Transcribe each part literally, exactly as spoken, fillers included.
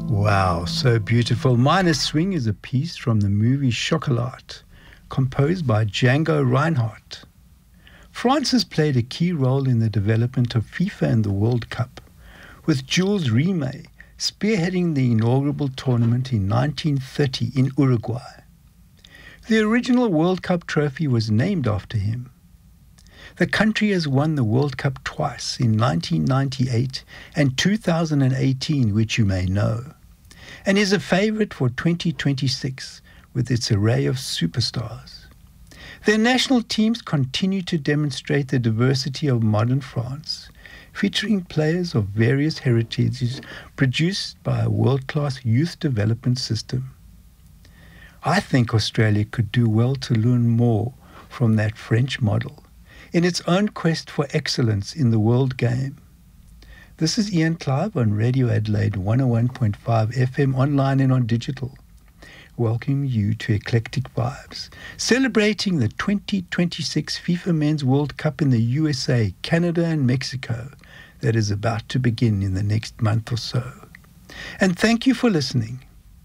Wow, so beautiful. Minor Swing is a piece from the movie Chocolat, composed by Django Reinhardt. France has played a key role in the development of FIFA and the World Cup, with Jules Rimet spearheading the inaugural tournament in nineteen thirty in Uruguay. The original World Cup trophy was named after him. The country has won the World Cup twice, in nineteen ninety-eight and two thousand eighteen, which you may know, and is a favourite for twenty twenty-six with its array of superstars. Their national teams continue to demonstrate the diversity of modern France, featuring players of various heritages produced by a world-class youth development system. I think Australia could do well to learn more from that French model in its own quest for excellence in the world game. This is Ian Clive on Radio Adelaide one oh one point five F M, online and on digital, welcoming you to Eclectic Vibes, celebrating the twenty twenty-six FIFA Men's World Cup in the U S A, Canada and Mexico that is about to begin in the next month or so. And thank you for listening.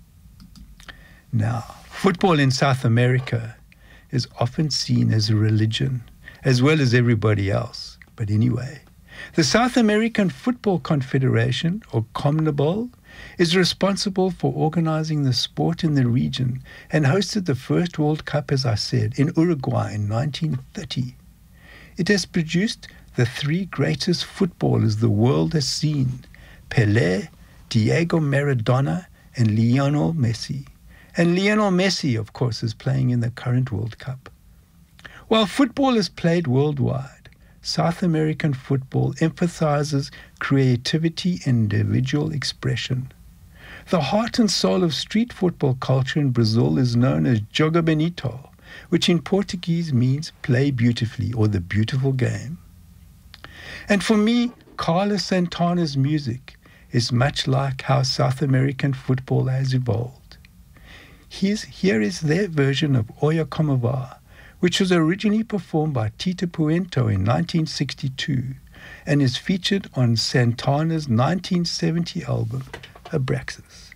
Now, football in South America is often seen as a religion, as well as everybody else. But anyway, the South American Football Confederation, or CONMEBOL, is responsible for organizing the sport in the region and hosted the first World Cup, as I said, in Uruguay in nineteen thirty. It has produced the three greatest footballers the world has seen: Pelé, Diego Maradona, and Lionel Messi. And Lionel Messi, of course, is playing in the current World Cup. While football is played worldwide, South American football emphasizes creativity and individual expression. The heart and soul of street football culture in Brazil is known as Joga Bonito, which in Portuguese means play beautifully or the beautiful game. And for me, Carlos Santana's music is much like how South American football has evolved. Here's, here is their version of Oya Como Va, which was originally performed by Tito Puente in nineteen sixty-two and is featured on Santana's nineteen seventy album, Abraxas.